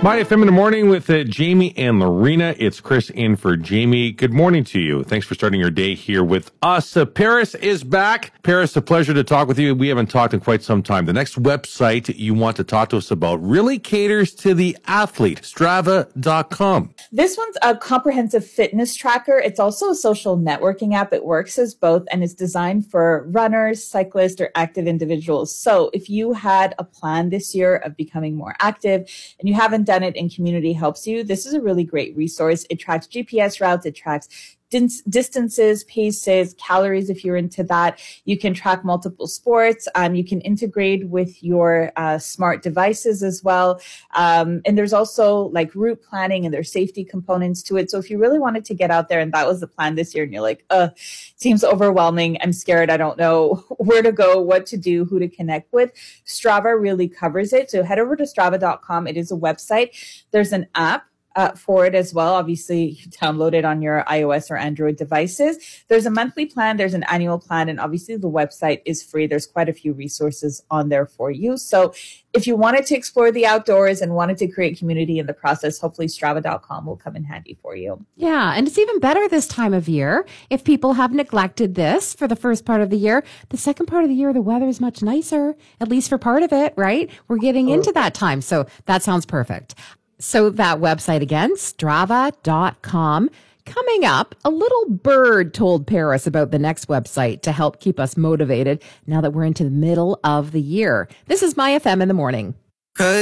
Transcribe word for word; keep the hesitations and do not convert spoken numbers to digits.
My F M in the morning with uh, Jamie and Lorena. It's Chris in for Jamie. Good morning to you. Thanks for starting your day here with us. Uh, Paris is back. Paris, a pleasure to talk with you. We haven't talked in quite some time. The next website you want to talk to us about really caters to the athlete, Strava dot com. This one's a comprehensive fitness tracker. It's also a social networking app. It works as both, and it's designed for runners, cyclists, or active individuals. So if you had a plan this year of becoming more active and you haven't done it and Community helps you, this is a really great resource. It tracks G P S routes. It tracks distances, paces, calories. If you're into that, you can track multiple sports. Um, you can integrate with your uh, smart devices as well. Um, and there's also like route planning, and there's safety components to it. So if you really wanted to get out there and that was the plan this year and you're like, uh, seems overwhelming, I'm scared, I don't know where to go, what to do, who to connect with, Strava really covers it. So head over to Strava dot com. It is a website. There's an app Uh, for it as well. Obviously, you download it on your iOS or Android devices. There's a monthly plan, there's an annual plan, and obviously the website is free. There's quite a few resources on there for you. So if you wanted to explore the outdoors and wanted to create community in the process, hopefully Strava dot com will come in handy for you. Yeah, and it's even better this time of year. If people have neglected this for the first part of the year, the second part of the year, the weather is much nicer, at least for part of it, right? We're getting into that time. So that sounds perfect. So that website again, Strava dot com. Coming up, a little bird told Paris about the next website to help keep us motivated now that we're into the middle of the year. This is My F M in the morning.